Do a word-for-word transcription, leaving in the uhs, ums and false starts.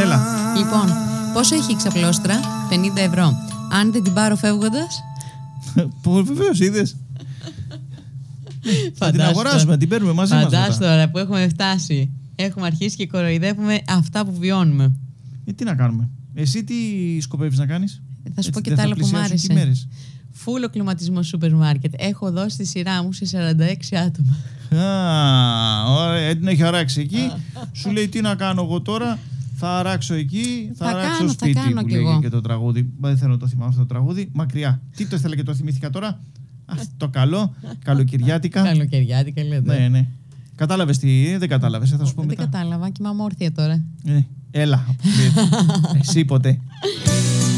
Έλα. Λοιπόν, πόσο έχει η ξαπλώστρα? πενήντα ευρώ. Αν δεν την πάρω φεύγοντας. Βεβαίως, είδες. Θα την αγοράσουμε, την παίρνουμε μαζί μας. Φαντάσου τώρα που έχουμε φτάσει. Έχουμε αρχίσει και κοροϊδεύουμε αυτά που βιώνουμε. Ε, τι να κάνουμε. Εσύ τι σκοπεύεις να κάνεις? Θα σου πω και τα άλλα που μ' άρεσε. Φούλο κλιματισμό σούπερ μάρκετ. Έχω δώσει τη σειρά μου σε σαράντα έξι άτομα. Α, ωραία, την έχει αράξει εκεί. Σου λέει τι να κάνω εγώ τώρα. Θα αράξω εκεί, θα, θα αράξω κάνω, σπίτι θα κάνω που κι λέγει εγώ. Και το τραγούδι. Δεν θέλω να το θυμάμαι αυτό το τραγούδι. Μακριά. Τι το ήθελα και το θυμήθηκα τώρα. Α, το καλό, καλοκαιριάτικα. Καλοκαιριάτικα λέτε. Ναι, ναι. Κατάλαβες τι, δεν κατάλαβες, θα σου πω δεν μετά. Δεν κατάλαβα και είμαι αμόρφια τώρα. Ε, έλα, εσύ ποτέ.